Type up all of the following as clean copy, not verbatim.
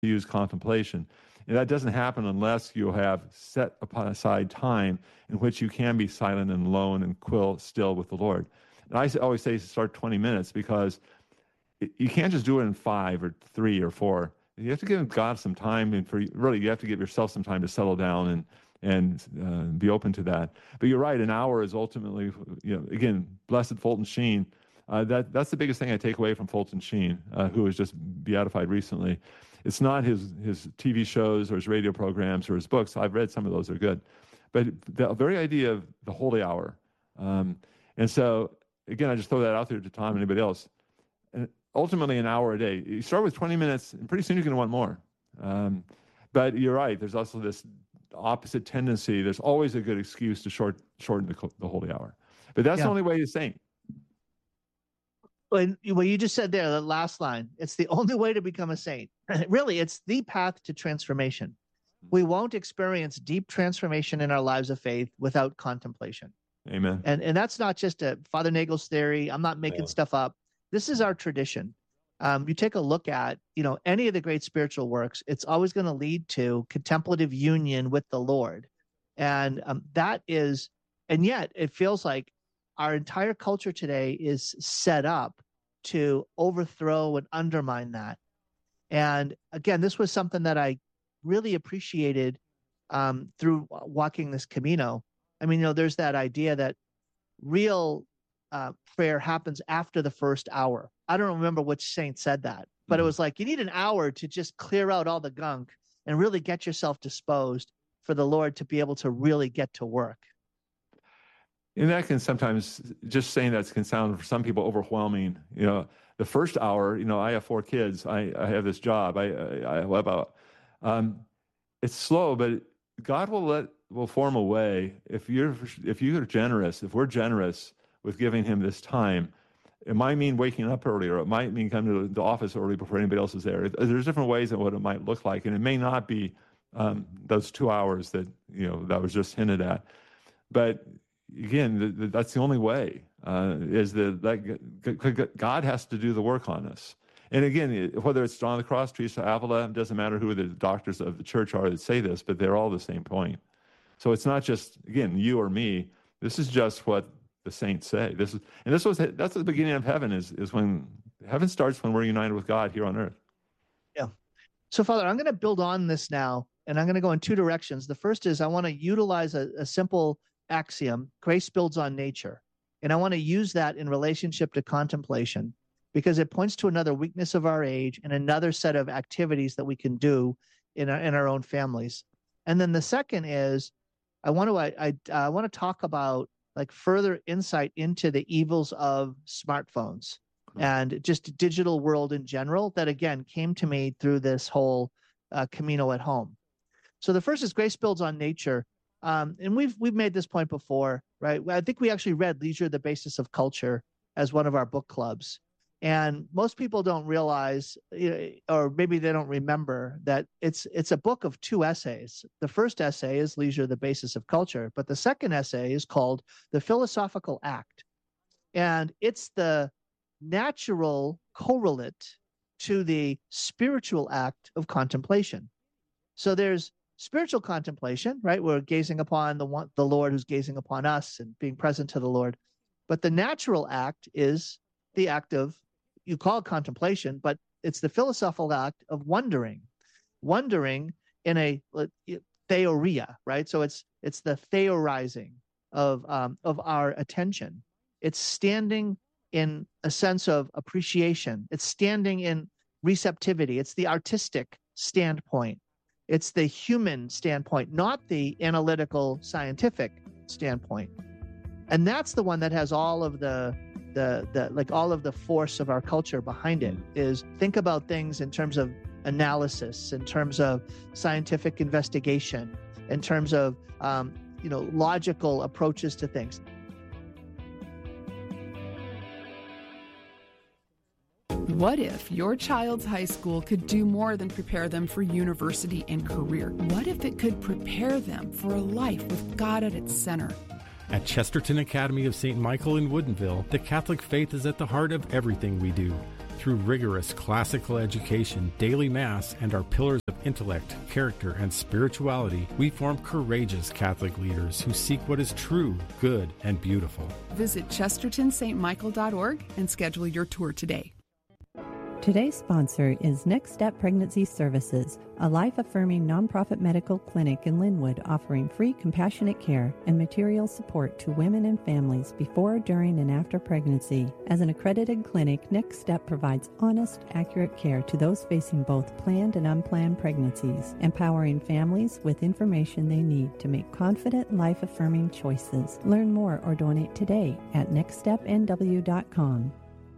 to use contemplation. And that doesn't happen unless you have set aside time in which you can be silent and alone and still with the Lord. And I always say start 20 minutes because you can't just do it in 5 or 3 or 4. You have to give God some time, and you have to give yourself some time to settle down and be open to that. But you're right, an hour is ultimately, again, blessed Fulton Sheen. That's the biggest thing I take away from Fulton Sheen, who was just beatified recently. It's not his TV shows or his radio programs or his books. I've read some of those; they're good. But the very idea of the holy hour, and so again, I just throw that out there to Tom and anybody else. And ultimately, an hour a day. You start with 20 minutes, and pretty soon you're going to want more. But you're right. There's also this opposite tendency. There's always a good excuse to shorten the holy hour. But that's the only way to saint. Well, you just said there, the last line, it's the only way to become a saint. Really, it's the path to transformation. We won't experience deep transformation in our lives of faith without contemplation. Amen. And that's not just a Father Nagel's theory. I'm not making stuff up. This is our tradition. You take a look at, any of the great spiritual works, it's always going to lead to contemplative union with the Lord. And and yet it feels like our entire culture today is set up to overthrow and undermine that. And again, this was something that I really appreciated through walking this Camino. I mean, there's that idea that real prayer happens after the first hour. I don't remember which saint said that, but it was like you need an hour to just clear out all the gunk and really get yourself disposed for the Lord to be able to really get to work. And that can sometimes, just saying that can sound for some people overwhelming. The first hour, I have 4 kids. I have this job. It's slow, but God will form a way. If you're generous, if we're generous with giving him this time, it might mean waking up early, or it might mean coming to the office early before anybody else is there. There's different ways of what it might look like, and it may not be those 2 hours that that was just hinted at. But again, that's the only way. Is that God has to do the work on us. And again, whether it's John of the Cross, Teresa of Avila, it doesn't matter who the doctors of the church are that say this, but they're all the same point. So it's not just, again, you or me. This is just what the saints say. That's the beginning of heaven. Is when heaven starts, when we're united with God here on earth. Yeah. So, Father, I'm going to build on this now, and I'm going to go in 2 directions. The first is I want to utilize a simple axiom: grace builds on nature, and I want to use that in relationship to contemplation, because it points to another weakness of our age and another set of activities that we can do in our own families. And then the second is I want to talk about further insight into the evils of smartphones and just digital world in general that, again, came to me through this whole Camino at Home. So the first is grace builds on nature. And we've made this point before, right? I think we actually read Leisure, the Basis of Culture as one of our book clubs. And most people don't realize, or maybe they don't remember, that it's a book of 2 essays. The first essay is Leisure, the Basis of Culture, but the second essay is called The Philosophical Act. And it's the natural correlate to the spiritual act of contemplation. So there's spiritual contemplation, right? We're gazing upon the Lord who's gazing upon us and being present to the Lord. But the natural act is the act of, you call it contemplation, but it's the philosophical act of wondering in a theoria, right? So it's the theorizing of our attention. It's standing in a sense of appreciation. It's standing in receptivity. It's the artistic standpoint. It's the human standpoint, not the analytical scientific standpoint. And that's the one that has all of the all of the force of our culture behind it. Is think about things in terms of analysis, in terms of scientific investigation, in terms of logical approaches to things. What if your child's high school could do more than prepare them for university and career? What if it could prepare them for a life with God at its center? At Chesterton Academy of St. Michael in Woodinville, the Catholic faith is at the heart of everything we do. Through rigorous classical education, daily mass, and our pillars of intellect, character, and spirituality, we form courageous Catholic leaders who seek what is true, good, and beautiful. Visit ChestertonStMichael.org and schedule your tour today. Today's sponsor is Next Step Pregnancy Services, a life-affirming nonprofit medical clinic in Linwood offering free compassionate care and material support to women and families before, during, and after pregnancy. As an accredited clinic, Next Step provides honest, accurate care to those facing both planned and unplanned pregnancies, empowering families with information they need to make confident, life-affirming choices. Learn more or donate today at nextstepnw.com.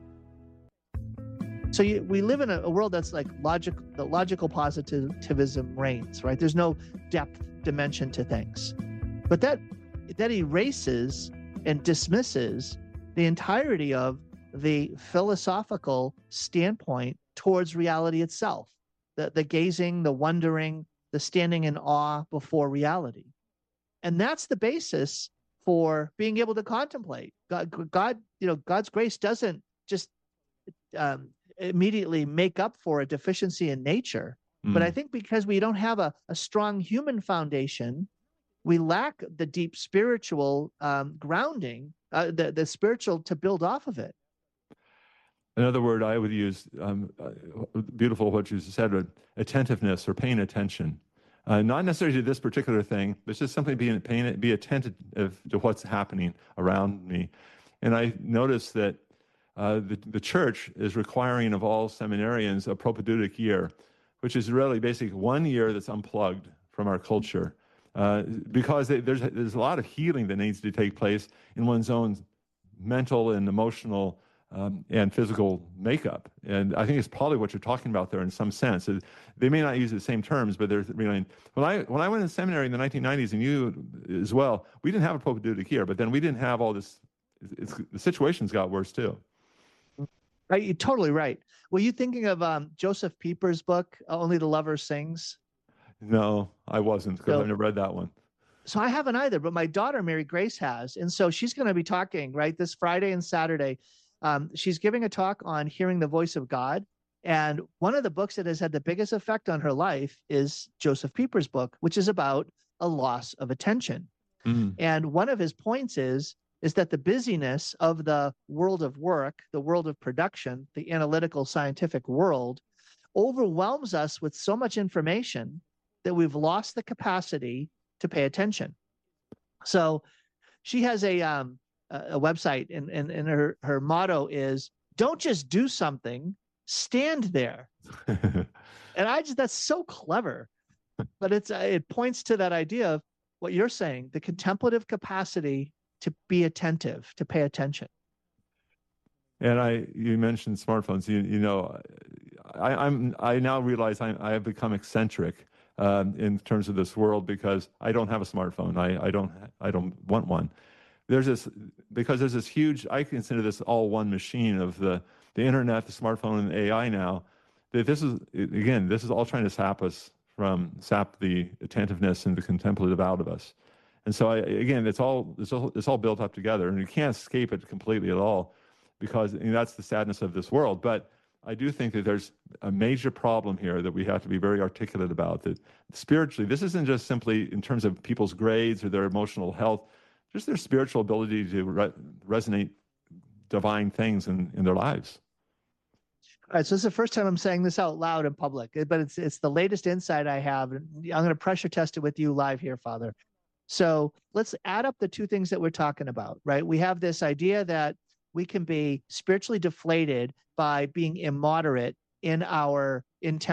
So we live in a world that's like the logical positivism reigns, right? There's no depth dimension to things. But that erases and dismisses the entirety of the philosophical standpoint towards reality itself, the gazing, the wondering, the standing in awe before reality. And that's the basis for being able to contemplate. God's grace doesn't just immediately make up for a deficiency in nature. But I think because we don't have a strong human foundation, we lack the deep spiritual grounding, the spiritual to build off of it. Another word I would use, beautiful what you said, attentiveness or paying attention. Not necessarily to this particular thing, but just simply be attentive to what's happening around me. And I noticed that the church is requiring of all seminarians a propedeutic year, which is really basically 1 year that's unplugged from our culture, because there's a lot of healing that needs to take place in one's own mental and emotional and physical makeup. And I think it's probably what you're talking about there in some sense. They may not use the same terms, but they're really. When I went to seminary in the 1990s, and you as well, we didn't have a propedeutic year, but then we didn't have all this. The situations got worse too. You're totally right. Were you thinking of Joseph Pieper's book, Only the Lover Sings? No, I wasn't, because I've never read that one. So I haven't either, but my daughter, Mary Grace, has. And so she's going to be talking, right, this Friday and Saturday. She's giving a talk on hearing the voice of God. And one of the books that has had the biggest effect on her life is Joseph Pieper's book, which is about a loss of attention. And one of his points is that the busyness of the world of work, the world of production, the analytical scientific world, overwhelms us with so much information that we've lost the capacity to pay attention. So she has a website, and her motto is, don't just do something, stand there. And that's so clever. But it points to that idea of what you're saying, the contemplative capacity to be attentive, to pay attention. And you mentioned smartphones. I now realize I have become eccentric in terms of this world, because I don't have a smartphone. I don't want one. There's this huge. I consider this all one machine of the internet, the smartphone, and the AI now. That this is all trying to sap the attentiveness and the contemplative out of us. And so it's all built up together, and you can't escape it completely at all, because that's the sadness of this world. But I do think that there's a major problem here that we have to be very articulate about, that spiritually, this isn't just simply in terms of people's grades or their emotional health, just their spiritual ability to resonate divine things in their lives. All right, so this is the first time I'm saying this out loud in public, but it's the latest insight I have. And I'm going to pressure test it with you live here, Father. So let's add up the two things that we're talking about, right? We have this idea that we can be spiritually deflated by being immoderate in our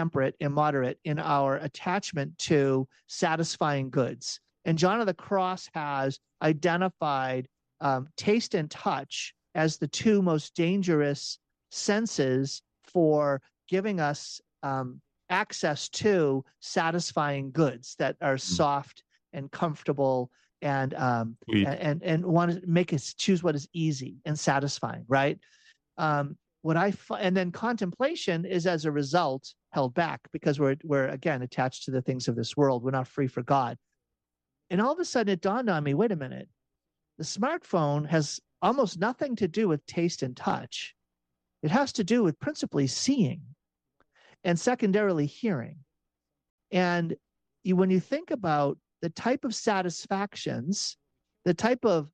attachment to satisfying goods. And John of the Cross has identified taste and touch as the two most dangerous senses for giving us access to satisfying goods that are soft and comfortable and want to make us choose what is easy and satisfying, right? And then contemplation is, as a result, held back because we're again attached to the things of this world. We're not free for God. And all of a sudden it dawned on me, wait a minute, the smartphone has almost nothing to do with taste and touch. It has to do with principally seeing and secondarily hearing. And when you think about the type of satisfactions, the type of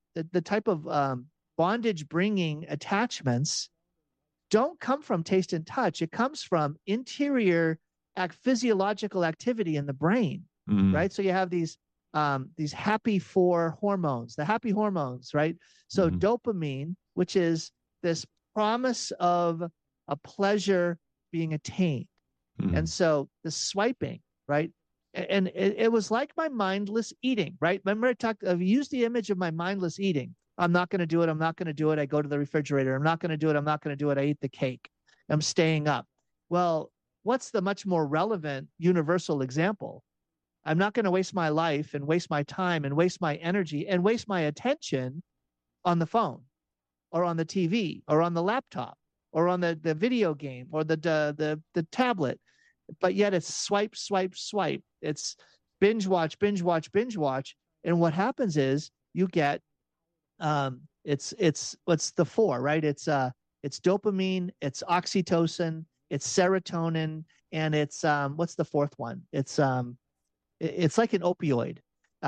bondage bringing attachments don't come from taste and touch. It comes from interior physiological activity in the brain, right? So you have these happy four hormones, the happy hormones, right? So dopamine, which is this promise of a pleasure being attained. And so the swiping, right? And it was like my mindless eating, right? Remember I've used the image of my mindless eating. I'm not going to do it. I'm not going to do it. I go to the refrigerator. I'm not going to do it. I'm not going to do it. I eat the cake. I'm staying up. Well, what's the much more relevant universal example? I'm not going to waste my life and waste my time and waste my energy and waste my attention on the phone or on the TV or on the laptop or on the video game or the tablet. But yet it's swipe, swipe, swipe. It's binge watch, binge watch, binge watch. And what happens is you get it's what's the four, right? It's dopamine, it's oxytocin, it's serotonin, and it's what's the fourth one? It's like an opioid.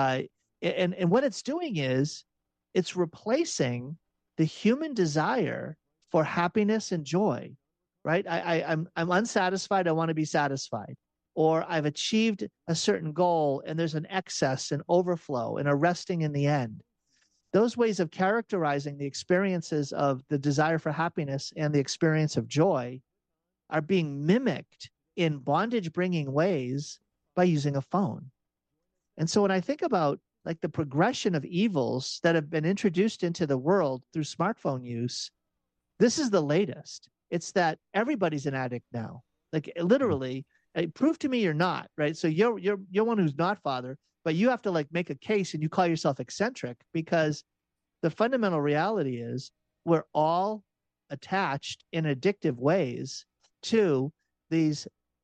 And what it's doing is it's replacing the human desire for happiness and joy, right? I'm unsatisfied, I want to be satisfied. Or I've achieved a certain goal and there's an excess and overflow and a resting in the end. Those ways of characterizing the experiences of the desire for happiness and the experience of joy are being mimicked in bondage-bringing ways by using a phone. And so when I think about like the progression of evils that have been introduced into the world through smartphone use, this is the latest. It's that everybody's an addict now. Like literally, prove to me you're not, right? So you're one who's not, Father, but you have to like make a case and you call yourself eccentric, because the fundamental reality is we're all attached in addictive ways to these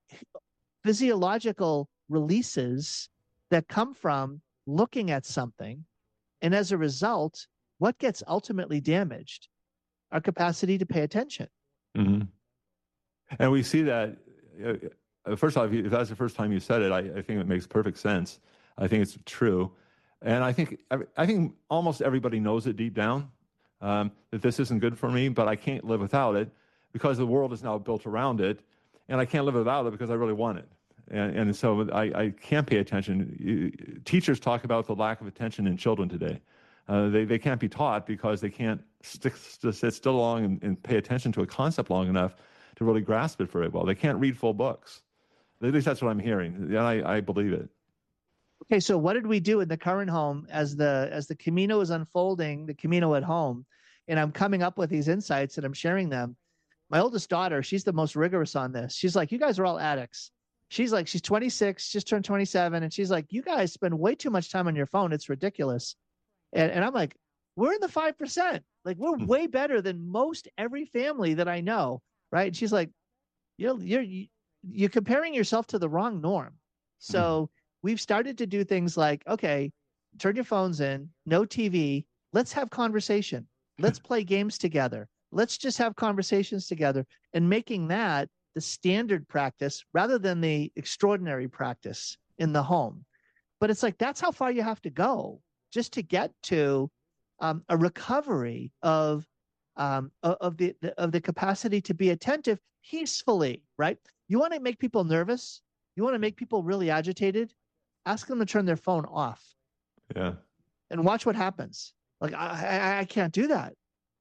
physiological releases that come from looking at something. And as a result, what gets ultimately damaged? Our capacity to pay attention. And we see that, first off, if that's the first time you said it, I think it makes perfect sense. I think it's true. And I think almost everybody knows it deep down, that this isn't good for me, but I can't live without it because the world is now built around it, and I can't live without it because I really want it. And so I can't pay attention. Teachers talk about the lack of attention in children today. They can't be taught because they can't sit still long and pay attention to a concept long enough to really grasp it very well. They can't read full books. At least that's what I'm hearing, and I believe it. Okay, so what did we do in the current home as the Camino is unfolding, the Camino at home, and I'm coming up with these insights and I'm sharing them? My oldest daughter, she's the most rigorous on this. She's like, you guys are all addicts. She's 26, just turned 27, and she's like, you guys spend way too much time on your phone. It's ridiculous. And I'm like, we're in the 5%. Like, we're way better than most every family that I know, right? And she's like, you're comparing yourself to the wrong norm. So we've started to do things like, okay, turn your phones in, no TV. Let's have conversation. Let's play games together. Let's just have conversations together, and making that the standard practice rather than the extraordinary practice in the home. But it's like, that's how far you have to go just to get to a recovery of the capacity to be attentive peacefully, right? You want to make people nervous? You want to make people really agitated? Ask them to turn their phone off. Yeah. And watch what happens. Like, I can't do that.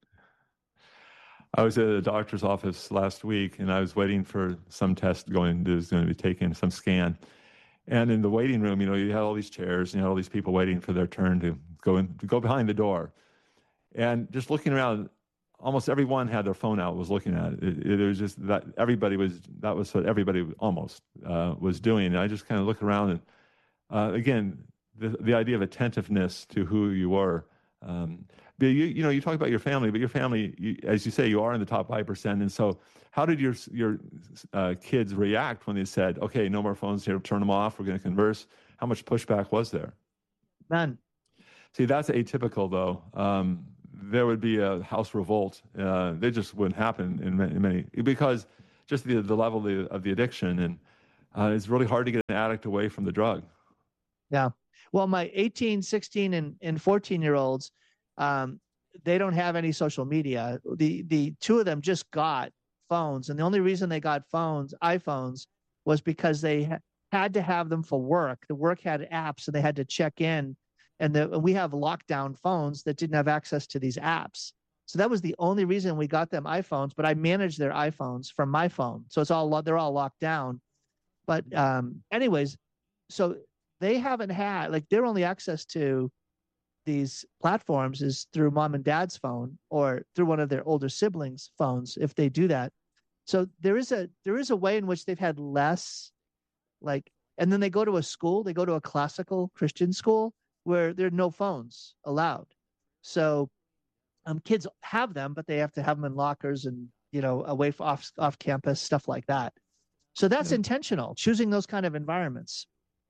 I was at a doctor's office last week, and I was waiting for some test going to be taken, some scan. And in the waiting room, you had all these chairs, all these people waiting for their turn to go behind the door. And just looking around, almost everyone had their phone out, was looking at it. It was just that that was what everybody almost was doing. And I just kind of looked around, and again, the idea of attentiveness to who you were. But you talk about your family, but your family, as you say, you are in the top 5%. And so how did your kids react when they said, okay, no more phones here, turn them off, we're going to converse? How much pushback was there? None. See, that's atypical, though. there would be a house revolt. They just wouldn't happen in many because just the level of the addiction, and it's really hard to get an addict away from the drug. Yeah. Well, my 18, 16, and 14-year-olds, they don't have any social media. The two of them just got phones, and the only reason they got iPhones, was because they had to have them for work. The work had apps, and they had to check in. And we have lockdown phones that didn't have access to these apps. So that was the only reason we got them iPhones. But I managed their iPhones from my phone, so they're all locked down. But anyways, so they haven't had, like, their only access to these platforms is through mom and dad's phone or through one of their older siblings' phones, if they do that. So there is a way in which they've had less, like, and then they go to a classical Christian school where there are no phones allowed. So kids have them, but they have to have them in lockers and, away off campus, stuff like that. So that's intentional, choosing those kind of environments.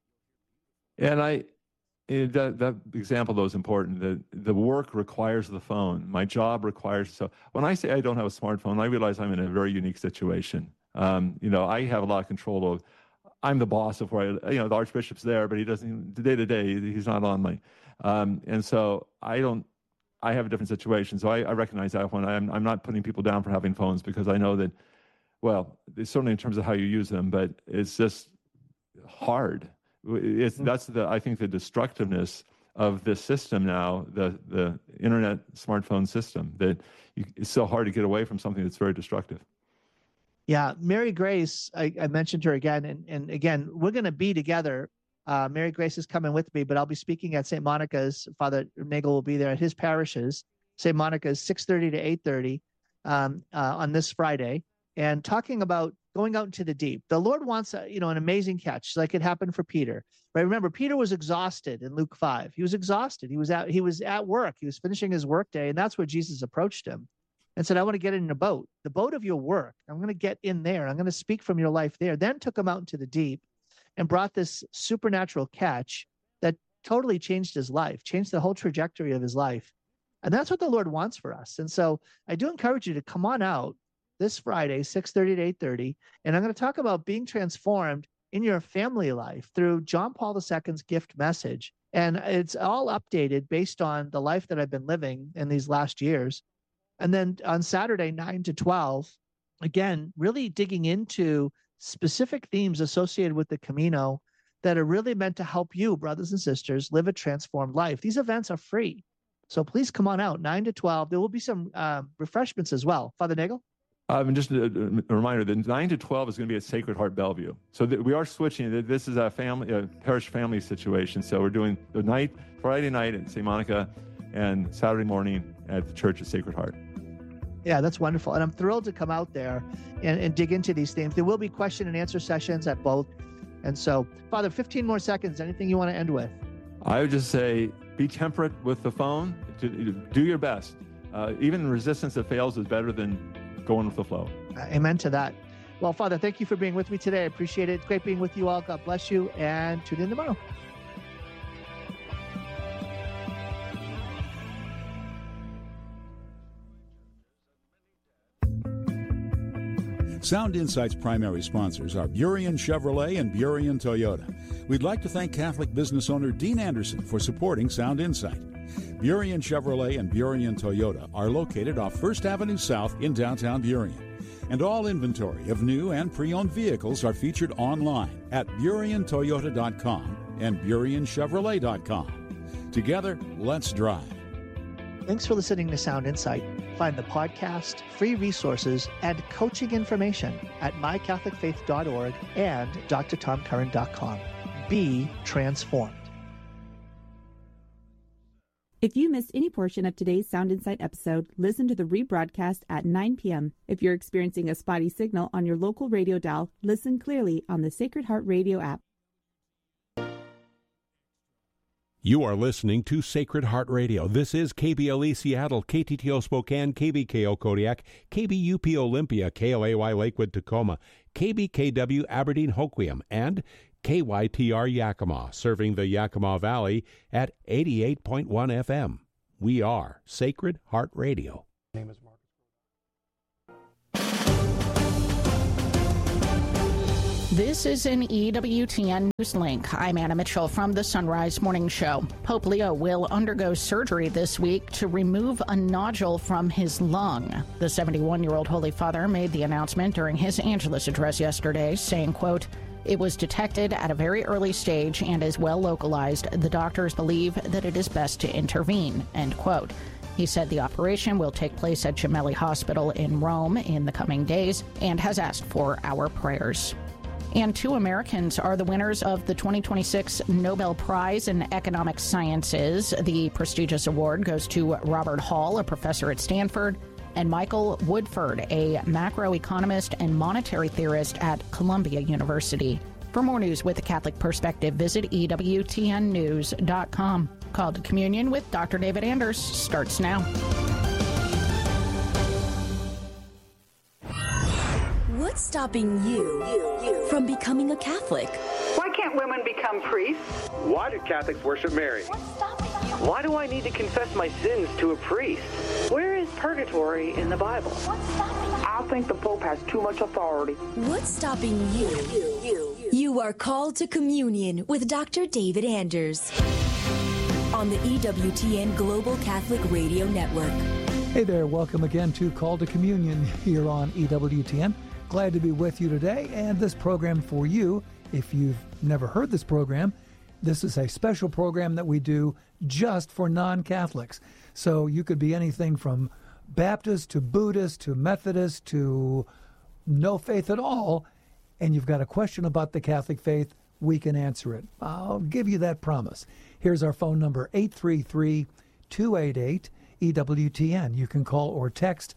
And that example, though, is important. The work requires the phone. My job requires. So when I say I don't have a smartphone, I realize I'm in a very unique situation. I have a lot of control of. I'm the boss of where the Archbishop's there, but he doesn't, day to day, he's not on me. And so I have a different situation. So I recognize that when I'm not putting people down for having phones, because I know that, well, certainly in terms of how you use them, but it's just hard. I think the destructiveness of this system now, the internet smartphone system, that it's so hard to get away from something that's very destructive. Yeah, Mary Grace, I mentioned her again, and again, we're going to be together. Mary Grace is coming with me, but I'll be speaking at St. Monica's. Father Nagel will be there at his parishes. St. Monica's 6:30 to 8:30 on this Friday, and talking about going out into the deep. The Lord wants an amazing catch, like it happened for Peter. Right? Remember, Peter was exhausted in Luke 5. He was exhausted. He was at work. He was finishing his work day, and that's where Jesus approached him and said, I want to get in a boat, the boat of your work. I'm going to get in there. I'm going to speak from your life there. Then took him out into the deep and brought this supernatural catch that totally changed his life, changed the whole trajectory of his life. And that's what the Lord wants for us. And so I do encourage you to come on out this Friday, 6:30 to 8:30. And I'm going to talk about being transformed in your family life through John Paul II's gift message. And it's all updated based on the life that I've been living in these last years. And then on Saturday, 9 to 12, again, really digging into specific themes associated with the Camino that are really meant to help you, brothers and sisters, live a transformed life. These events are free. So please come on out, 9 to 12. There will be some refreshments as well. Father Nagel? And just a reminder that 9 to 12 is going to be at Sacred Heart Bellevue. So we are switching. This is a parish family situation. So we're doing Friday night at St. Monica and Saturday morning at the church at Sacred Heart. Yeah, that's wonderful. And I'm thrilled to come out there and dig into these themes. There will be question and answer sessions at both. And so, Father, 15 more seconds. Anything you want to end with? I would just say, be temperate with the phone. Do your best. Even resistance that fails is better than going with the flow. Amen to that. Well, Father, thank you for being with me today. I appreciate it. It's great being with you all. God bless you, and tune in tomorrow. Sound Insight's primary sponsors are Burien Chevrolet and Burien Toyota. We'd like to thank Catholic business owner Dean Anderson for supporting Sound Insight. Burien Chevrolet and Burien Toyota are located off 1st Avenue South in downtown Burien. And all inventory of new and pre-owned vehicles are featured online at BurienToyota.com and BurienChevrolet.com. Together, let's drive. Thanks for listening to Sound Insight. Find the podcast, free resources, and coaching information at mycatholicfaith.org and drtomcurran.com. Be transformed. If you missed any portion of today's Sound Insight episode, listen to the rebroadcast at 9 p.m. If you're experiencing a spotty signal on your local radio dial, listen clearly on the Sacred Heart Radio app. You are listening to Sacred Heart Radio. This is KBLE Seattle, KTTO Spokane, KBKO Kodiak, KBUP Olympia, KLAY Lakewood Tacoma, KBKW Aberdeen Hoquiam, and KYTR Yakima, serving the Yakima Valley at 88.1 FM. We are Sacred Heart Radio. name is Marcus. This is an EWTN News Link. I'm Anna Mitchell from the Sunrise Morning Show. Pope Leo will undergo surgery this week to remove a nodule from his lung. The 71-year-old Holy Father made the announcement during his Angelus address yesterday, saying, quote, "It was detected at a very early stage and is well localized. The doctors believe that it is best to intervene," end quote. He said the operation will take place at Gemelli Hospital in Rome in the coming days and has asked for our prayers. And 2 Americans are the winners of the 2026 Nobel Prize in Economic Sciences. The prestigious award goes to Robert Hall, a professor at Stanford, and Michael Woodford, a macroeconomist and monetary theorist at Columbia University. For more news with a Catholic perspective, visit EWTNnews.com. Call to Communion with Dr. David Anders starts now. What's stopping you from becoming a Catholic? Why can't women become priests? Why do Catholics worship Mary? Why do I need to confess my sins to a priest? Where is purgatory in the Bible? I think the Pope has too much authority. What's stopping you? You are called to communion with Dr. David Anders on the EWTN Global Catholic Radio Network. Hey there, welcome again to Call to Communion here on EWTN. Glad to be with you today, and this program for you, if you've never heard this program, this is a special program that we do just for non-Catholics. So you could be anything from Baptist to Buddhist to Methodist to no faith at all, and you've got a question about the Catholic faith, we can answer it. I'll give you that promise. Here's our phone number, 833-288-EWTN. You can call or text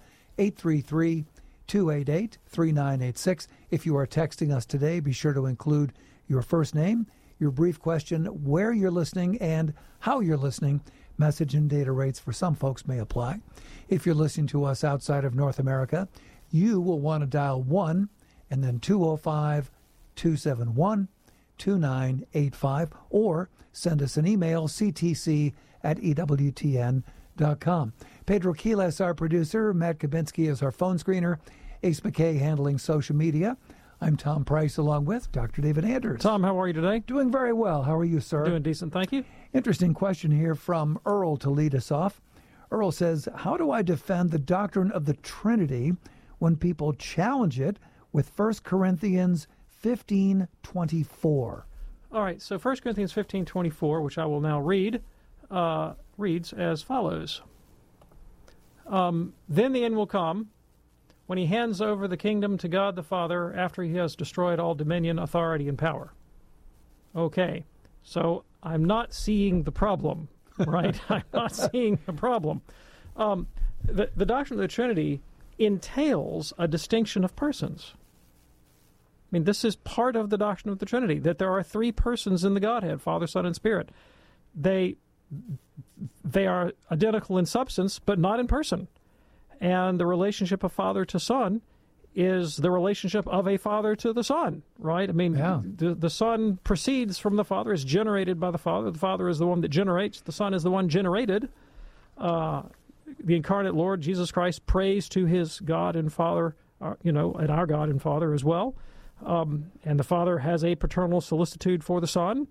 833-288-3986. If you are texting us today, be sure to include your first name, your brief question, where you're listening, and how you're listening. Message and data rates for some folks may apply. If you're listening to us outside of North America, you will want to dial 1 and then 205-271-2985, or send us an email, ctc@ewtn.com. Pedro Quiles, our producer. Matt Kabinski is our phone screener. Ace McKay handling social media. I'm Tom Price along with Dr. David Anders. Tom, how are you today? Doing very well. How are you, sir? Doing decent, thank you. Interesting question here from Earl to lead us off. Earl says, how do I defend the doctrine of the Trinity when people challenge it with 1 Corinthians 15:24? All right, so 1 Corinthians 15:24, which I will now read, reads as follows. Then the end will come, when he hands over the kingdom to God the Father after he has destroyed all dominion, authority, and power. Okay, so I'm not seeing the problem, right? I'm not seeing the problem. The doctrine of the Trinity entails a distinction of persons. I mean, this is part of the doctrine of the Trinity, that there are 3 persons in the Godhead, Father, Son, and Spirit. They are identical in substance, but not in person. And the relationship of Father to Son is the relationship of a Father to the Son, right? I mean, the Son proceeds from the Father, is generated by the Father. The Father is the one that generates. The Son is the one generated. The incarnate Lord, Jesus Christ, prays to his God and Father, and our God and Father as well. And the Father has a paternal solicitude for the Son.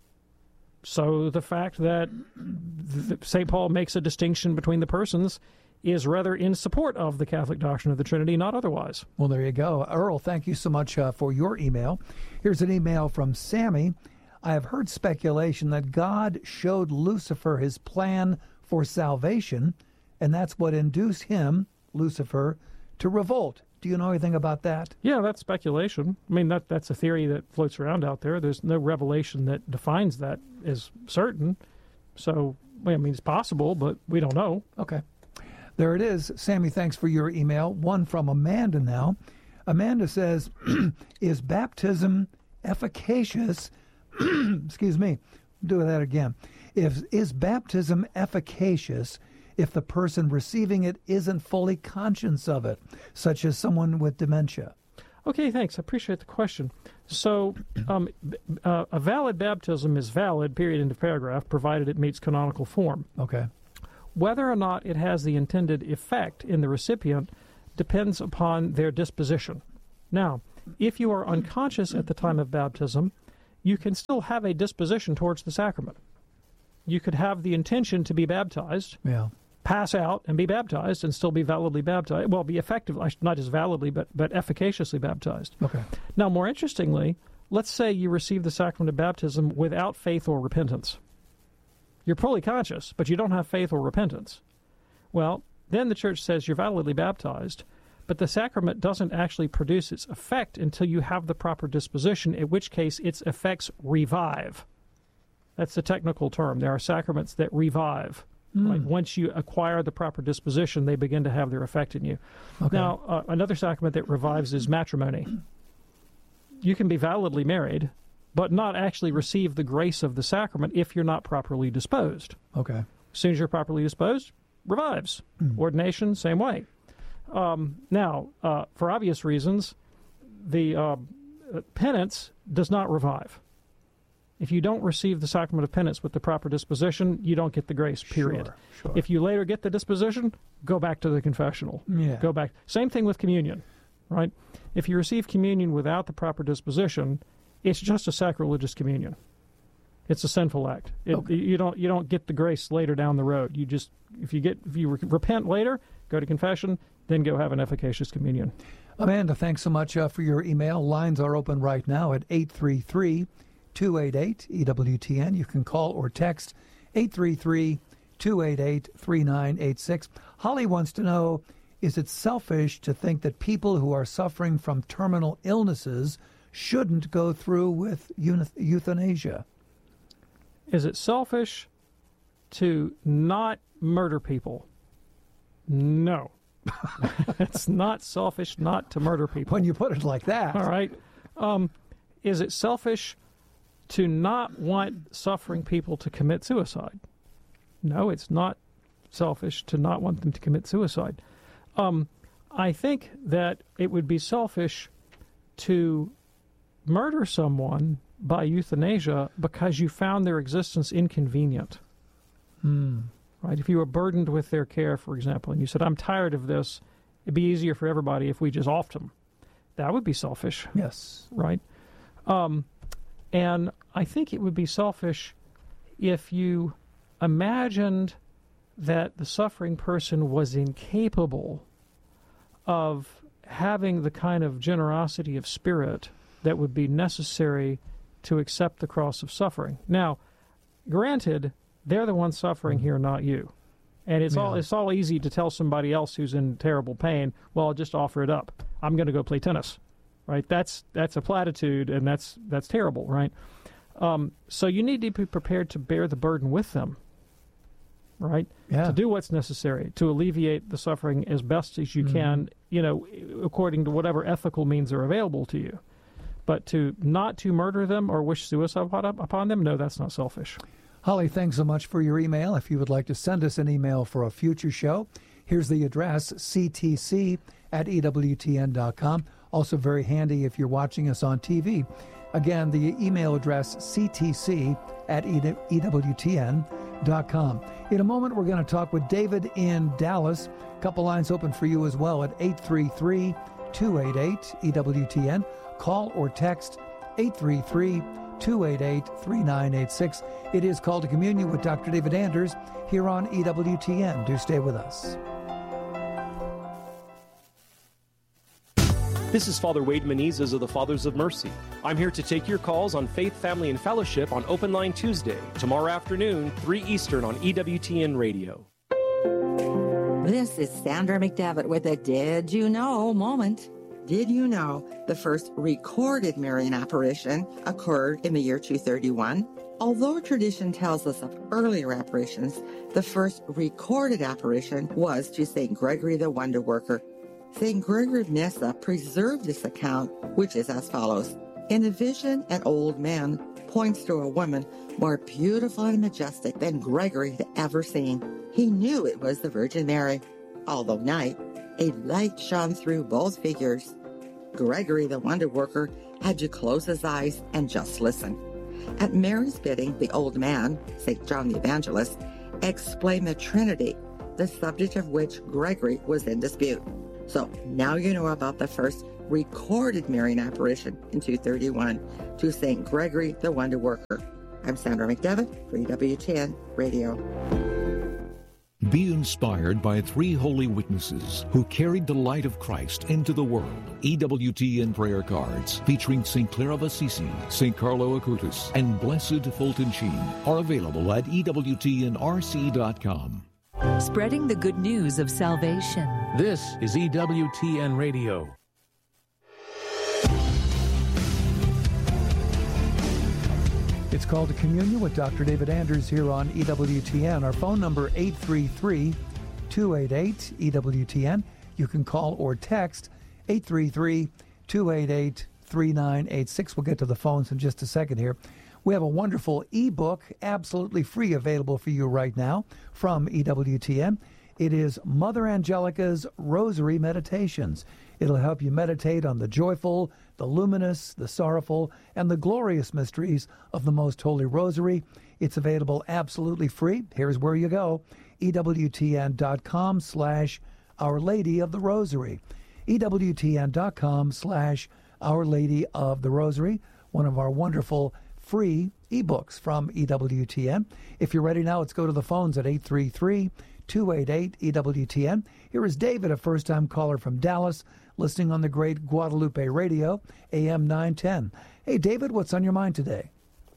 So the fact that St. Paul makes a distinction between the persons is rather in support of the Catholic doctrine of the Trinity, not otherwise. Well, there you go. Earl, thank you so much for your email. Here's an email from Sammy. I have heard speculation that God showed Lucifer his plan for salvation, and that's what induced him, Lucifer, to revolt. Do you know anything about that? Yeah, that's speculation. I mean, that's a theory that floats around out there. There's no revelation that defines that as certain. So, I mean, it's possible, but we don't know. Okay. There it is. Sammy, thanks for your email. One from Amanda now. Amanda says, is baptism efficacious? Excuse me. Do that again. Is baptism efficacious if the person receiving it isn't fully conscious of it, such as someone with dementia? Okay, thanks. I appreciate the question. So a valid baptism is valid, period, end of paragraph, provided it meets canonical form. Okay. whether or not it has the intended effect in the recipient depends upon their disposition. Now, if you are unconscious at the time of baptism, you can still have a disposition towards the sacrament. You could have the intention to be baptized, pass out and be baptized, and still be validly baptized. Well, be effective, not just validly, but efficaciously baptized. Okay. Now, more interestingly, let's say you receive the sacrament of baptism without faith or repentance. You're fully conscious, but you don't have faith or repentance. Well, then the Church says you're validly baptized, but the sacrament doesn't actually produce its effect until you have the proper disposition, in which case its effects revive. That's the technical term. There are sacraments that revive. Right? Once you acquire the proper disposition, they begin to have their effect in you. Okay. Now, another sacrament that revives is matrimony. You can be validly married, but not actually receive the grace of the sacrament if you're not properly disposed. Okay. As soon as you're properly disposed, revives. Ordination, same way. Now, for obvious reasons, the penance does not revive. If you don't receive the sacrament of penance with the proper disposition, you don't get the grace, period. Sure. If you later get the disposition, go back to the confessional. Yeah. Go back. Same thing with communion, right? If you receive communion without the proper disposition, it's just a sacrilegious communion. It's a sinful act. You don't get the grace later down the road. If you repent later, go to confession, then go have an efficacious communion. Amanda, thanks so much for your email. Lines are open right now at 833-288-EWTN. You can call or text 833-288-3986. Holly wants to know, is it selfish to think that people who are suffering from terminal illnesses shouldn't go through with euthanasia? Is it selfish to not murder people? No. It's not selfish not to murder people. When you put it like that. All right. Is it selfish to not want suffering people to commit suicide? No, it's not selfish to not want them to commit suicide. I think that it would be selfish to murder someone by euthanasia because you found their existence inconvenient. Right? If you were burdened with their care, for example, and you said, I'm tired of this, it'd be easier for everybody if we just offed them. That would be selfish. Yes. Right? And I think it would be selfish if you imagined that the suffering person was incapable of having the kind of generosity of spirit that would be necessary to accept the cross of suffering. Now, granted, they're the ones suffering here, not you. And it's all easy to tell somebody else who's in terrible pain, well, I'll just offer it up. I'm going to go play tennis. Right? That's a platitude, and that's terrible, right? So you need to be prepared to bear the burden with them, right? Yeah. To do what's necessary to alleviate the suffering as best as you can, according to whatever ethical means are available to you. But not to murder them or wish suicide upon them, no, that's not selfish. Holly, thanks so much for your email. If you would like to send us an email for a future show, here's the address, ctc@ewtn.com. Also very handy if you're watching us on TV. Again, the email address, ctc@ewtn.com. In a moment, we're going to talk with David in Dallas. A couple lines open for you as well at 833-288-EWTN. Call or text 833-288-3986. It is Call to Communion with Dr. David Anders here on EWTN. Do stay with us. This is Father Wade Menezes of the Fathers of Mercy. I'm here to take your calls on Faith, Family, and Fellowship on Open Line Tuesday, tomorrow afternoon, 3 Eastern on EWTN Radio. This is Sandra McDevitt with a Did You Know moment. Did you know the first recorded Marian apparition occurred in the year 231? Although tradition tells us of earlier apparitions, the first recorded apparition was to St. Gregory the Wonder Worker. St. Gregory of Nyssa preserved this account, which is as follows. In a vision, an old man points to a woman more beautiful and majestic than Gregory had ever seen. He knew it was the Virgin Mary. Although night, a light shone through both figures. Gregory the Wonder Worker had to close his eyes and just listen. At Mary's bidding, the old man, St. John the Evangelist, explained the Trinity the subject of which Gregory was in dispute. So now you know about the first recorded Marian apparition in 231 to St. Gregory the Wonder Worker. I'm Sandra McDevitt for EWTN Radio. Be inspired by three holy witnesses who carried the light of Christ into the world. EWTN prayer cards featuring St. Clare of Assisi, St. Carlo Acutis, and Blessed Fulton Sheen are available at EWTNRC.com. Spreading the good news of salvation. This is EWTN Radio. It's Called to Communion with Dr. David Anders here on EWTN. Our phone number 833-288-EWTN. You can call or text 833-288-3986. We'll get to the phones in just a second here. We have a wonderful ebook, absolutely free, available for you right now from EWTN. It is Mother Angelica's Rosary Meditations. It'll help you meditate on the joyful, the luminous, the sorrowful, and the glorious mysteries of the Most Holy Rosary. It's available absolutely free. Here's where you go. EWTN.com/Our Lady of the Rosary. EWTN.com/Our Lady of the Rosary. One of our wonderful free ebooks from EWTN. If you're ready now, let's go to the phones at 833-288-EWTN. Here is David, a first-time caller from Dallas, listening on the great Guadalupe Radio, AM 910. Hey, David, what's on your mind today?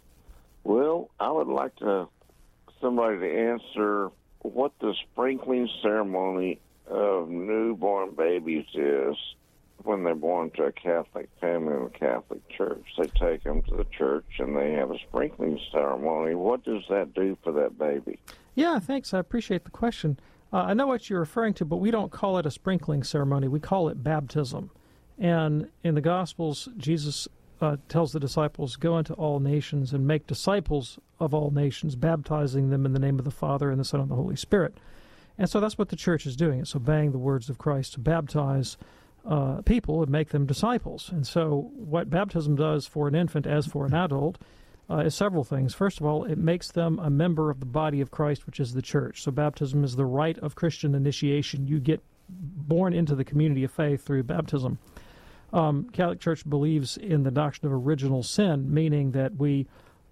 Well, I would like somebody to answer what the sprinkling ceremony of newborn babies is when they're born to a Catholic family in a Catholic church. They take them to the church and they have a sprinkling ceremony. What does that do for that baby? Yeah, thanks. I appreciate the question. I know what you're referring to, but we don't call it a sprinkling ceremony. We call it baptism. And in the Gospels, Jesus tells the disciples, go into all nations and make disciples of all nations, baptizing them in the name of the Father and the Son and the Holy Spirit. And so that's what the church is doing. It's obeying the words of Christ to baptize people and make them disciples. And so what baptism does for an infant as for an adult is several things. First of all, it makes them a member of the body of Christ, which is the church. So baptism is the rite of Christian initiation. You get born into the community of faith through baptism. Catholic Church believes in the doctrine of original sin, meaning that we,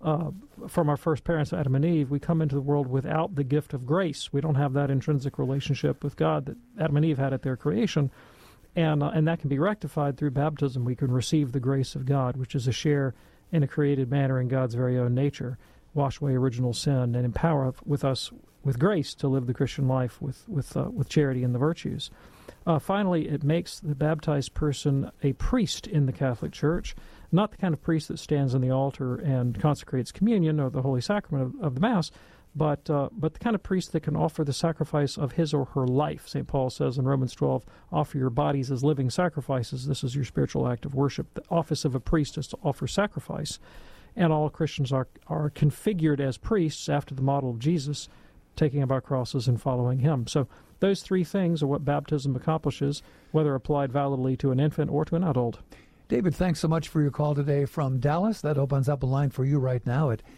from our first parents, Adam and Eve, we come into the world without the gift of grace. We don't have that intrinsic relationship with God that Adam and Eve had at their creation. And that can be rectified through baptism. We can receive the grace of God, which is a share in a created manner in God's very own nature, wash away original sin, and empower us with grace to live the Christian life with charity and the virtues. Finally, it makes the baptized person a priest in the Catholic Church, not the kind of priest that stands on the altar and consecrates communion or the Holy Sacrament of the Mass, but the kind of priest that can offer the sacrifice of his or her life. St. Paul says in Romans 12, offer your bodies as living sacrifices. This is your spiritual act of worship. The office of a priest is to offer sacrifice. And all Christians are configured as priests after the model of Jesus, taking up our crosses and following him. So those three things are what baptism accomplishes, whether applied validly to an infant or to an adult. David, thanks so much for your call today from Dallas. That opens up a line for you right now at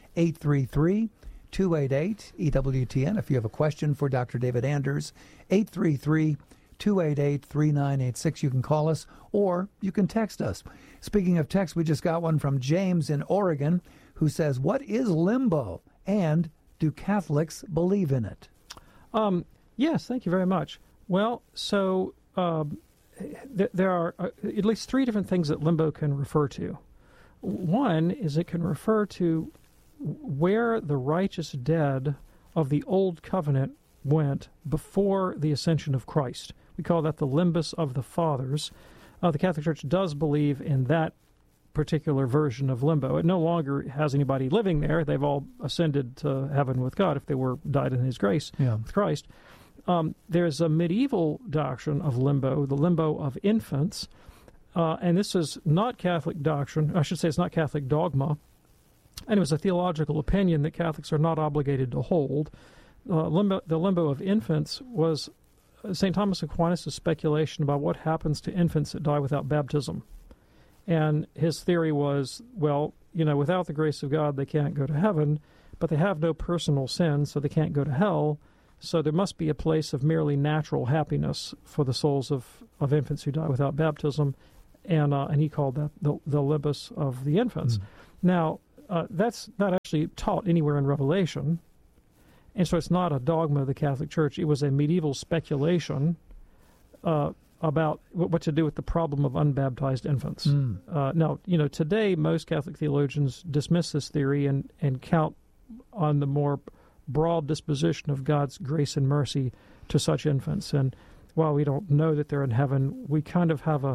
833-288-EWTN. If you have a question for Dr. David Anders, 833-288-3986. You can call us or you can text us. Speaking of text, we just got one from James in Oregon who says, what is limbo and do Catholics believe in it? Yes, thank you very much. Well, so there are at least three different things that limbo can refer to. One is it can refer to where the righteous dead of the Old Covenant went before the ascension of Christ. We call that the limbus of the fathers. The Catholic Church does believe in that particular version of limbo. It no longer has anybody living there. They've all ascended to heaven with God if they died in his grace with Christ. There's a medieval doctrine of limbo, the limbo of infants, and this is not Catholic doctrine. I should say it's not Catholic dogma. And it was a theological opinion that Catholics are not obligated to hold. The limbo of infants was St. Thomas Aquinas' speculation about what happens to infants that die without baptism. And his theory was, well, without the grace of God, they can't go to heaven, but they have no personal sin, so they can't go to hell. So there must be a place of merely natural happiness for the souls of infants who die without baptism, and he called that the limbus of the infants. Now, that's not actually taught anywhere in Revelation, and so it's not a dogma of the Catholic Church. It was a medieval speculation about what to do with the problem of unbaptized infants. Now, today most Catholic theologians dismiss this theory and count on the more broad disposition of God's grace and mercy to such infants. And while we don't know that they're in heaven, we kind of have a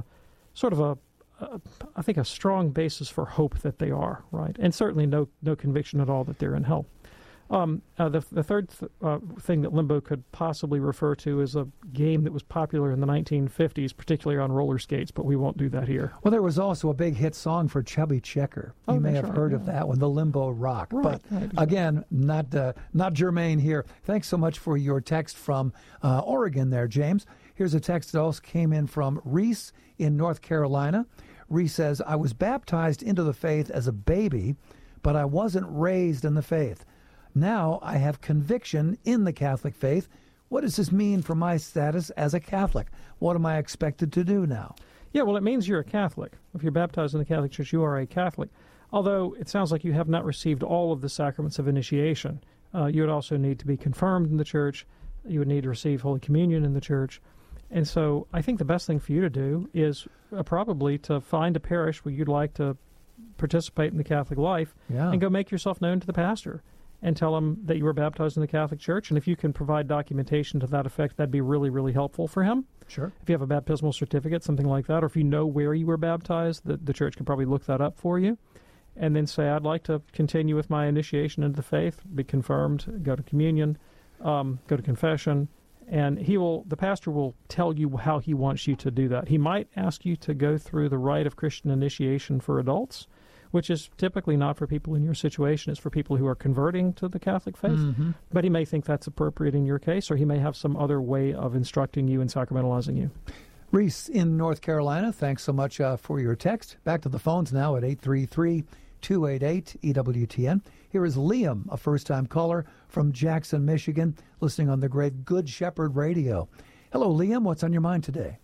strong basis for hope that they are, right? And certainly no conviction at all that they're in hell. The third thing that limbo could possibly refer to is a game that was popular in the 1950s, particularly on roller skates, but we won't do that here. Well, there was also a big hit song for Chubby Checker. You may have heard of that one, the Limbo Rock. Right, but again, not germane here. Thanks so much for your text from Oregon there, James. Here's a text that also came in from Reese in North Carolina. Reese says, I was baptized into the faith as a baby, but I wasn't raised in the faith. Now I have conviction in the Catholic faith. What does this mean for my status as a Catholic? What am I expected to do now? Yeah, well, it means you're a Catholic. If you're baptized in the Catholic Church, you are a Catholic. Although it sounds like you have not received all of the sacraments of initiation. You would also need to be confirmed in the Church. You would need to receive Holy Communion in the Church. And so I think the best thing for you to do is probably to find a parish where you'd like to participate in the Catholic life and go make yourself known to the pastor and tell him that you were baptized in the Catholic Church. And if you can provide documentation to that effect, that'd be really, really helpful for him. Sure. If you have a baptismal certificate, something like that, or if you know where you were baptized, the Church can probably look that up for you. And then say, I'd like to continue with my initiation into the faith, be confirmed, go to communion, go to confession. And the pastor will tell you how he wants you to do that. He might ask you to go through the rite of Christian initiation for adults, which is typically not for people in your situation. It's for people who are converting to the Catholic faith. But he may think that's appropriate in your case, or he may have some other way of instructing you and sacramentalizing you. Reese in North Carolina, thanks so much for your text. Back to the phones now at 833-288-EWTN. Here is Liam, a first-time caller from Jackson, Michigan, listening on the great Good Shepherd Radio. Hello, Liam. What's on your mind today?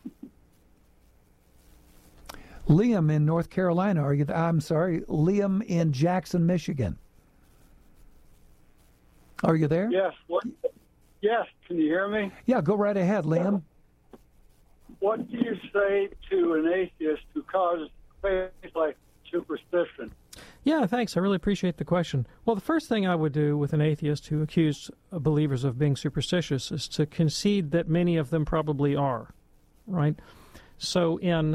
Liam in North Carolina. Liam in Jackson, Michigan. Are you there? Yes. Yes. Can you hear me? Yeah, go right ahead, Liam. What do you say to an atheist who causes faith like superstition? Yeah, thanks. I really appreciate the question. Well, the first thing I would do with an atheist who accused believers of being superstitious is to concede that many of them probably are, right? So in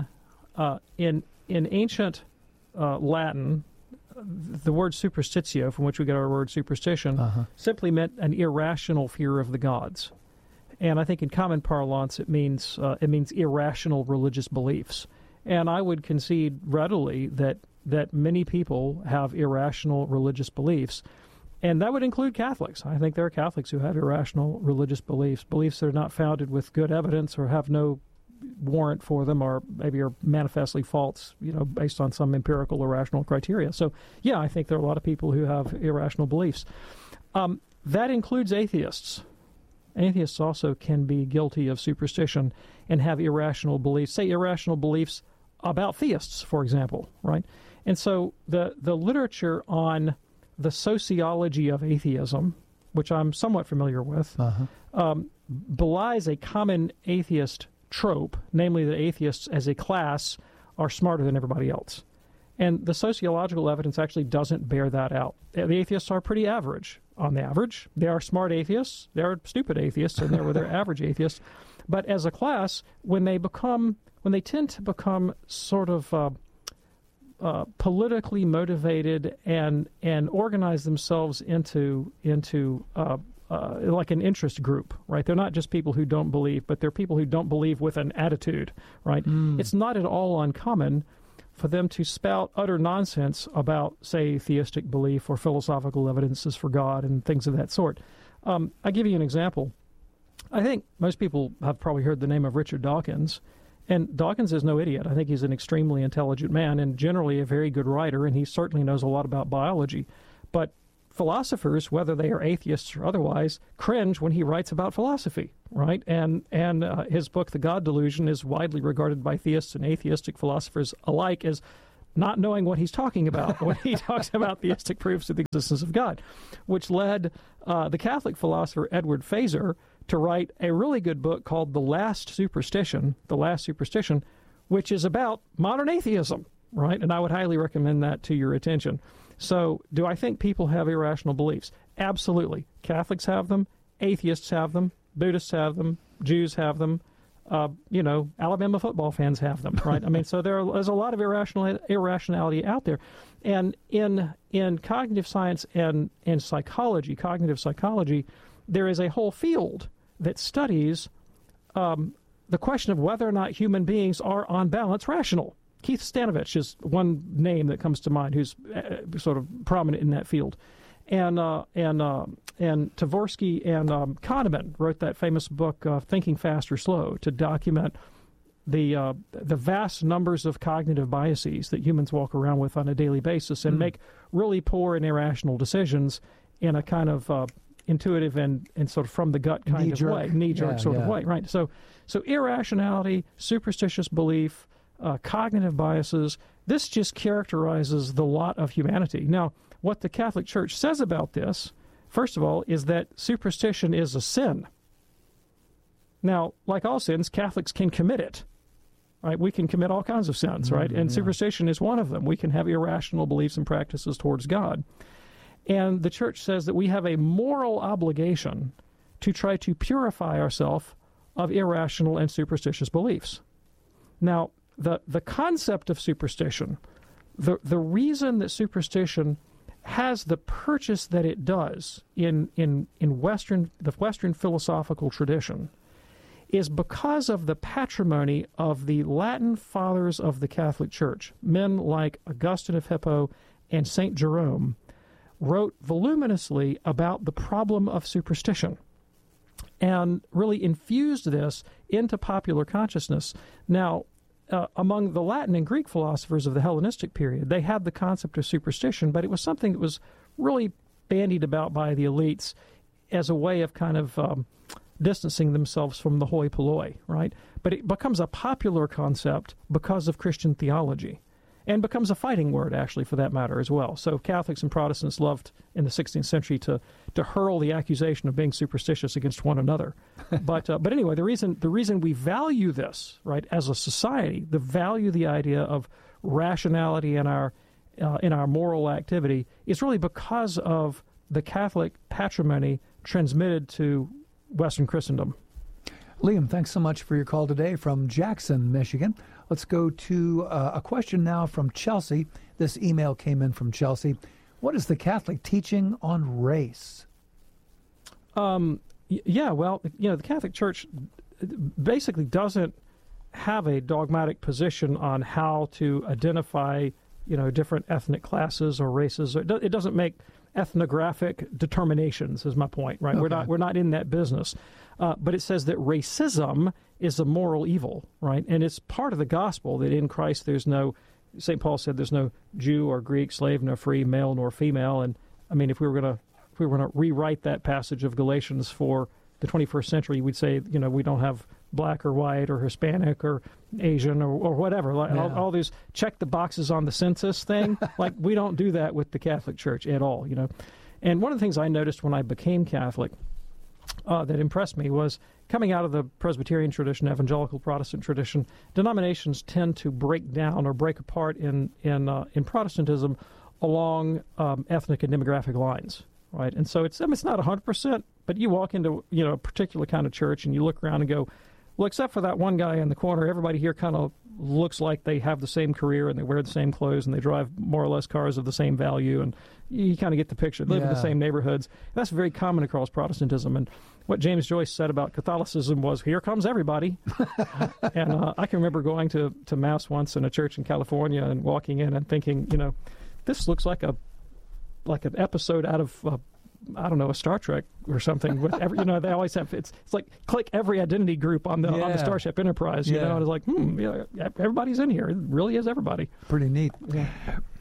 ancient Latin, the word superstitio, from which we get our word superstition, simply meant an irrational fear of the gods. And I think in common parlance it means irrational religious beliefs. And I would concede readily that many people have irrational religious beliefs, and that would include Catholics. I think there are Catholics who have irrational religious beliefs that are not founded with good evidence or have no warrant for them, or maybe are manifestly false, based on some empirical or rational criteria. So, yeah, I think there are a lot of people who have irrational beliefs. That includes atheists. Atheists also can be guilty of superstition and have irrational beliefs, say irrational beliefs about theists, for example, right? And so the literature on the sociology of atheism, which I'm somewhat familiar with, belies a common atheist trope, namely that atheists as a class are smarter than everybody else. And the sociological evidence actually doesn't bear that out. The atheists are pretty average on the average. They are smart atheists, there are stupid atheists, and there were their average atheists. But as a class, when they tend to become sort of politically motivated and organize themselves into like an interest group, right? They're not just people who don't believe, but they're people who don't believe with an attitude, right? It's not at all uncommon for them to spout utter nonsense about, say, theistic belief or philosophical evidences for God and things of that sort. I'll give you an example. I think most people have probably heard the name of Richard Dawkins, and Dawkins is no idiot. I think he's an extremely intelligent man and generally a very good writer, and he certainly knows a lot about biology. But philosophers, whether they are atheists or otherwise, cringe when he writes about philosophy, right? And his book, The God Delusion, is widely regarded by theists and atheistic philosophers alike as not knowing what he's talking about when he talks about theistic proofs of the existence of God, which led the Catholic philosopher Edward Feser to write a really good book called The Last Superstition, which is about modern atheism, right? And I would highly recommend that to your attention. So do I think people have irrational beliefs? Absolutely. Catholics have them, atheists have them, Buddhists have them, Jews have them, Alabama football fans have them, right? I mean, so there's a lot of irrationality out there. And in cognitive science and psychology, cognitive psychology, there is a whole field that studies the question of whether or not human beings are, on balance, rational. Keith Stanovich is one name that comes to mind who's sort of prominent in that field. And Tversky and Kahneman wrote that famous book, Thinking Fast or Slow, to document the vast numbers of cognitive biases that humans walk around with on a daily basis and make really poor and irrational decisions in a kind of intuitive and sort of from the gut kind of way, knee-jerk sort of way, right? So irrationality, superstitious belief, cognitive biases, this just characterizes the lot of humanity. Now, what the Catholic Church says about this, first of all, is that superstition is a sin. Now, like all sins, Catholics can commit it, right? We can commit all kinds of sins, right? And superstition is one of them. We can have irrational beliefs and practices towards God. And the Church says that we have a moral obligation to try to purify ourselves of irrational and superstitious beliefs. Now, the concept of superstition, the reason that superstition has the purchase that it does in the Western philosophical tradition is because of the patrimony of the Latin fathers of the Catholic Church. Men like Augustine of Hippo and St. Jerome wrote voluminously about the problem of superstition and really infused this into popular consciousness. Now, among the Latin and Greek philosophers of the Hellenistic period, they had the concept of superstition, but it was something that was really bandied about by the elites as a way of kind of distancing themselves from the hoi polloi, right? But it becomes a popular concept because of Christian theology, and becomes a fighting word, actually, for that matter, as well. So Catholics and Protestants loved, in the 16th century, to hurl the accusation of being superstitious against one another. But anyway, the reason we value this, right, as a society, value the idea of rationality in our moral activity, is really because of the Catholic patrimony transmitted to Western Christendom. Liam, thanks so much for your call today from Jackson, Michigan. Let's go to a question now from Chelsea. This email came in from Chelsea. What is the Catholic teaching on race? The Catholic Church basically doesn't have a dogmatic position on how to identify, different ethnic classes or races. It doesn't make ethnographic determinations, is my point, right? Okay. We're not in that business. But it says that racism is a moral evil, right? And it's part of the gospel that in Christ St. Paul said there's no Jew or Greek, slave nor free, male nor female. And I mean, if we were going to rewrite that passage of Galatians for the 21st century, we'd say, we don't have black or white or Hispanic or Asian or whatever. All these check the boxes on the census thing. Like, we don't do that with the Catholic Church at all, And one of the things I noticed when I became Catholic that impressed me was coming out of the Presbyterian tradition, evangelical Protestant tradition, denominations tend to break down or break apart in Protestantism along ethnic and demographic lines, right? And so it's not 100%, but you walk into a particular kind of church and you look around and go, well, except for that one guy in the corner, everybody here kind of looks like they have the same career and they wear the same clothes and they drive more or less cars of the same value, and you kind of get the picture. Live in the same neighborhoods. That's very common across Protestantism. And what James Joyce said about Catholicism was, here comes everybody. And I can remember going to Mass once in a church in California and walking in and thinking, this looks like an episode out of a Star Trek or something. With every, they always have it's like click every identity group on the Starship Enterprise. And it's like, everybody's in here. It really is everybody. Pretty neat. Yeah.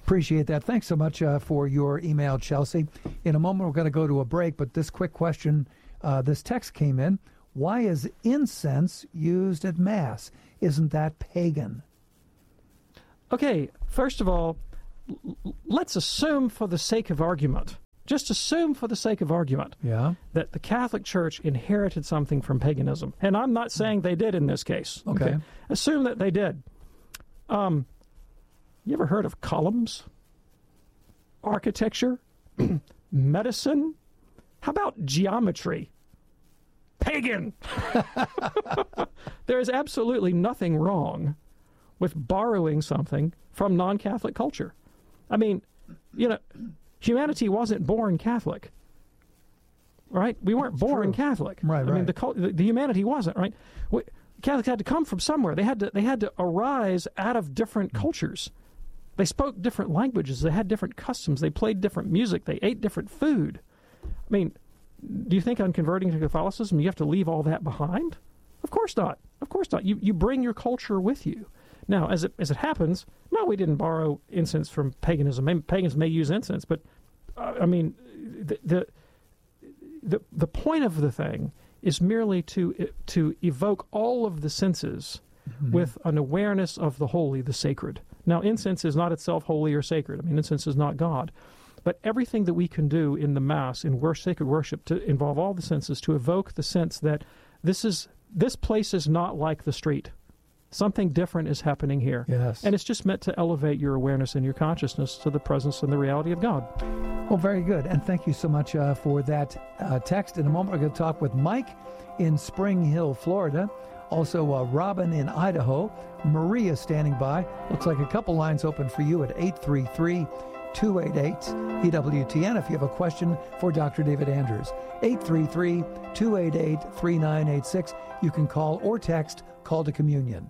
Appreciate that. Thanks so much for your email, Chelsea. In a moment, we're going to go to a break, but this quick question, this text came in. Why is incense used at Mass? Isn't that pagan? Okay, first of all, let's assume for the sake of argument, just assume for the sake of argument, that the Catholic Church inherited something from paganism. And I'm not saying they did in this case. Okay. Assume that they did. You ever heard of columns? Architecture? Medicine? How about geometry? Pagan! There is absolutely nothing wrong with borrowing something from non-Catholic culture. I mean, humanity wasn't born Catholic, right? We weren't born Catholic. Right. I mean, the humanity wasn't, right? Catholics had to come from somewhere. They had to arise out of different cultures. They spoke different languages. They had different customs. They played different music. They ate different food. I mean, do you think on converting to Catholicism you have to leave all that behind? Of course not. Of course not. You bring your culture with you. Now, as it happens, no, we didn't borrow incense from paganism. Pagans may use incense, but I mean, the point of the thing is merely to evoke all of the senses with an awareness of the holy, the sacred. Now, incense is not itself holy or sacred. I mean, incense is not God. But everything that we can do in the Mass, in sacred worship, to involve all the senses, to evoke the sense that this place is not like the street. Something different is happening here. Yes. And it's just meant to elevate your awareness and your consciousness to the presence and the reality of God. Well, very good. And thank you so much for that text. In a moment, we're going to talk with Mike in Spring Hill, Florida. Also, Robin in Idaho. Maria standing by. Looks like a couple lines open for you at 833-288-EWTN if you have a question for Dr. David Anders. 833-288-3986. You can call or text Call to Communion.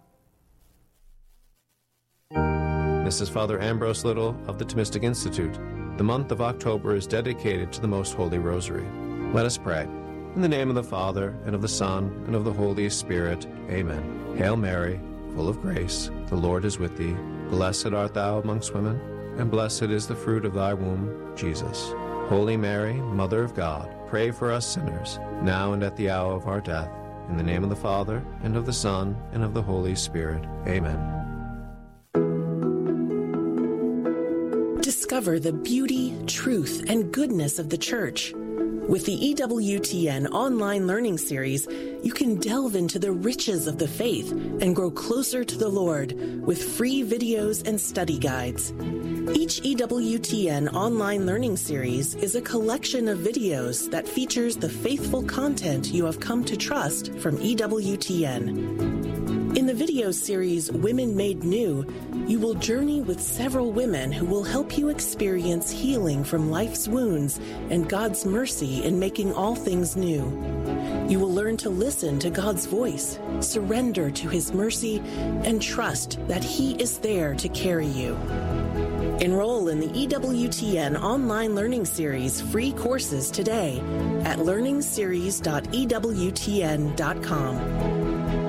This is Father Ambrose Little of the Thomistic Institute. The month of October is dedicated to the Most Holy Rosary. Let us pray. In the name of the Father, and of the Son, and of the Holy Spirit. Amen. Hail Mary, full of grace, the Lord is with thee. Blessed art thou amongst women, and blessed is the fruit of thy womb, Jesus. Holy Mary, Mother of God, pray for us sinners, now and at the hour of our death. In the name of the Father, and of the Son, and of the Holy Spirit. Amen. Discover the beauty, truth, and goodness of the Church. With the EWTN online learning series, you can delve into the riches of the faith and grow closer to the Lord with free videos and study guides. Each EWTN online learning series is a collection of videos that features the faithful content you have come to trust from EWTN. In the video series Women Made New, you will journey with several women who will help you experience healing from life's wounds and God's mercy in making all things new. You will learn to listen to God's voice, surrender to His mercy, and trust that He is there to carry you. Enroll in the EWTN online learning series free courses today at learningseries.ewtn.com.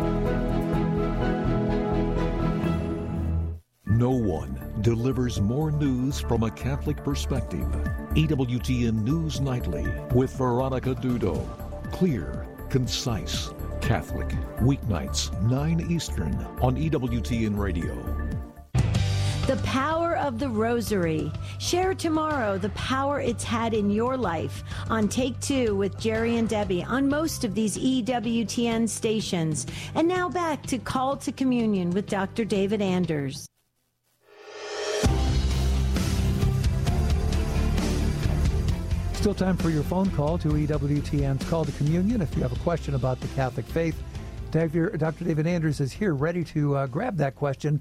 No one delivers more news from a Catholic perspective. EWTN News Nightly with Veronica Dudo. Clear, concise, Catholic. Weeknights, 9 Eastern on EWTN Radio. The power of the Rosary. Share tomorrow the power it's had in your life on Take Two with Jerry and Debbie on most of these EWTN stations. And now back to Call to Communion with Dr. David Anders. Still time for your phone call to EWTN's Call to Communion if you have a question about the Catholic faith. Dr. David Anders is here ready to grab that question.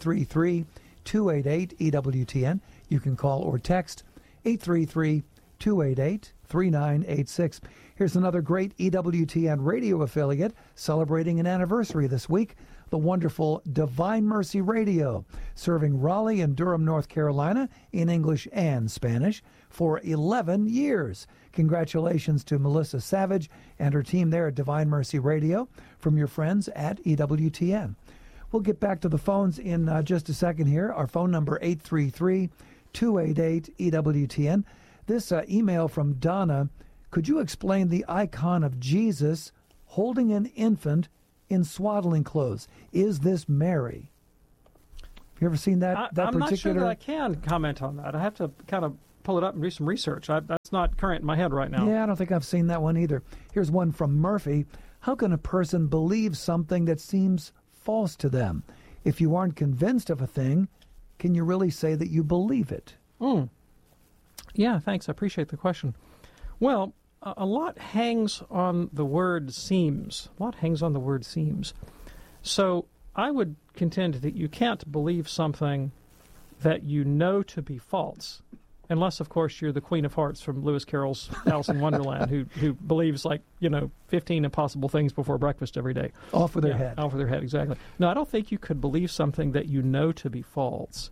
833-288-EWTN. You can call or text 833-288-3986. Here's another great EWTN radio affiliate celebrating an anniversary this week. The wonderful Divine Mercy Radio, serving Raleigh and Durham, North Carolina in English and Spanish for 11 years. Congratulations to Melissa Savage and her team there at Divine Mercy Radio from your friends at EWTN. We'll get back to the phones in just a second here. Our phone number, 288-EWTN. This email from Donna, could you explain the icon of Jesus holding an infant in swaddling clothes? Is this Mary? Have you ever seen that I'm particular? not sure that I can comment on that. I have to kind of pull it up and do some research. That's not current in my head right now. Yeah, I don't think I've seen that one either. Here's one from Murphy. How can a person believe something that seems false to them? If you aren't convinced of a thing, can you really say that you believe it? Yeah, thanks. I appreciate the question. Well, a lot hangs on the word seems. So I would contend that you can't believe something that you know to be false, unless, of course, you're the Queen of Hearts from Lewis Carroll's Alice in Wonderland, who believes 15 impossible things before breakfast every day. Off with their head. Off with their head, exactly. No, I don't think you could believe something that you know to be false.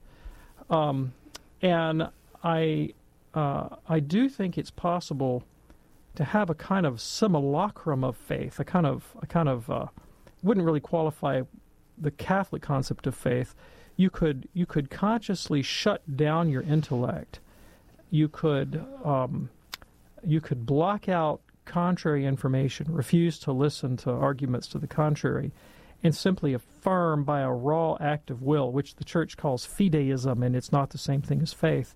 And I do think it's possible to have a kind of simulacrum of faith, a kind of wouldn't really qualify the Catholic concept of faith. You could consciously shut down your intellect. You could block out contrary information, refuse to listen to arguments to the contrary, and simply affirm by a raw act of will, which the Church calls fideism, and it's not the same thing as faith.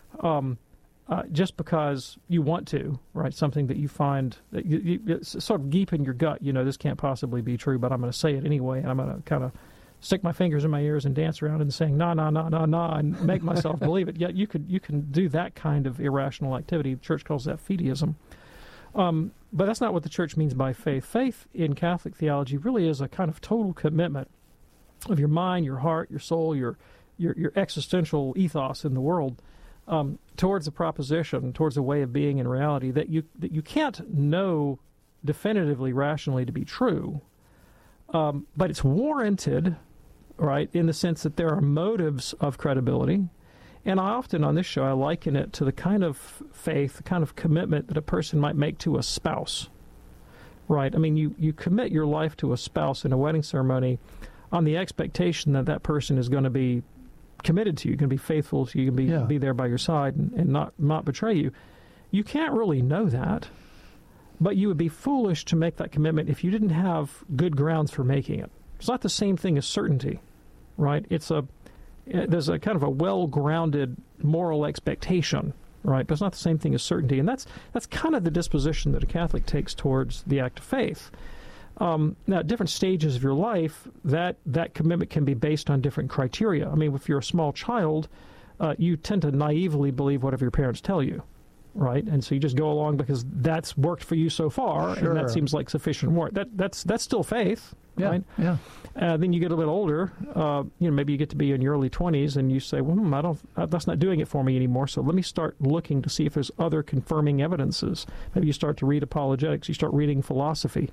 Just because you want to, right? Something that you find that it's sort of deep in your gut. This can't possibly be true, but I'm going to say it anyway, and I'm going to kind of stick my fingers in my ears and dance around and saying nah, and make myself believe it. Yet you can do that kind of irrational activity. The Church calls that fideism. But that's not what the Church means by faith. Faith in Catholic theology really is a kind of total commitment of your mind, your heart, your soul, your existential ethos in the world towards a proposition, towards a way of being in reality that you can't know definitively, rationally to be true, but it's warranted, right, in the sense that there are motives of credibility. And I often on this show, I liken it to the kind of faith, the kind of commitment that a person might make to a spouse, right? I mean, you commit your life to a spouse in a wedding ceremony on the expectation that that person is going to be committed to you, going to be faithful to you, going to be there by your side and not betray you. You can't really know that, but you would be foolish to make that commitment if you didn't have good grounds for making it. It's not the same thing as certainty, right? There's a kind of a well-grounded moral expectation, right? But it's not the same thing as certainty, and that's kind of the disposition that a Catholic takes towards the act of faith. Now, at different stages of your life, that commitment can be based on different criteria. I mean, if you're a small child, you tend to naively believe whatever your parents tell you, right? And so you just go along because that's worked for you so far, and that seems like sufficient work. That's still faith, right? Yeah. Then you get a little older. Maybe you get to be in your early 20s, and you say, "Well, that's not doing it for me anymore. So let me start looking to see if there's other confirming evidences." Maybe you start to read apologetics. You start reading philosophy.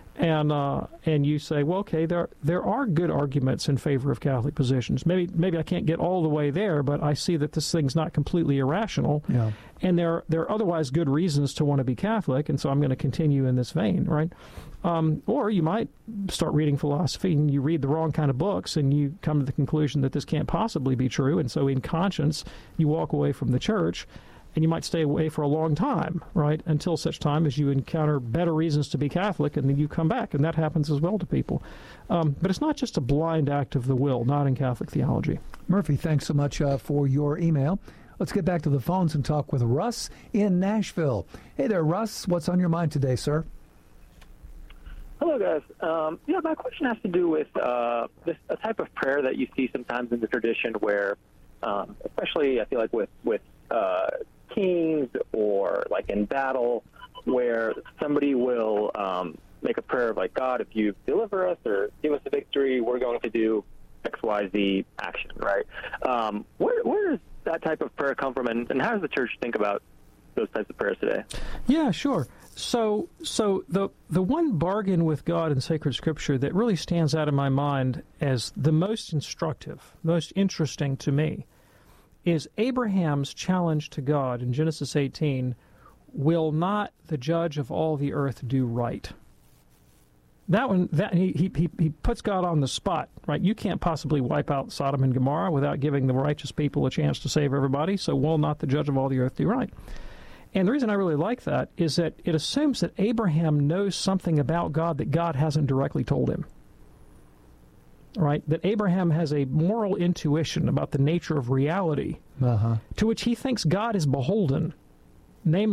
And you say, well, okay, there are good arguments in favor of Catholic positions. Maybe I can't get all the way there, but I see that this thing's not completely irrational. Yeah. And there are otherwise good reasons to want to be Catholic, and so I'm going to continue in this vein, right? Or you might start reading philosophy, and you read the wrong kind of books, and you come to the conclusion that this can't possibly be true, and so in conscience, you walk away from the Church. And you might stay away for a long time, right, until such time as you encounter better reasons to be Catholic, and then you come back, and that happens as well to people. But it's not just a blind act of the will, not in Catholic theology. Murphy, thanks so much for your email. Let's get back to the phones and talk with Russ in Nashville. Hey there, Russ. What's on your mind today, sir? Hello, guys. My question has to do with a type of prayer that you see sometimes in the tradition where, especially I feel like with kings or like in battle, where somebody will make a prayer of like, God, if you deliver us or give us a victory, we're going to do X, Y, Z action, right? Where does that type of prayer come from, and how does the Church think about those types of prayers today? Yeah, sure. So the one bargain with God in sacred Scripture that really stands out in my mind as the most instructive, most interesting to me, is Abraham's challenge to God in Genesis 18, will not the judge of all the earth do right? That one, he puts God on the spot, right? You can't possibly wipe out Sodom and Gomorrah without giving the righteous people a chance to save everybody, so will not the judge of all the earth do right? And the reason I really like that is that it assumes that Abraham knows something about God that God hasn't directly told him, right? That Abraham has a moral intuition about the nature of reality to which he thinks God is beholden, namely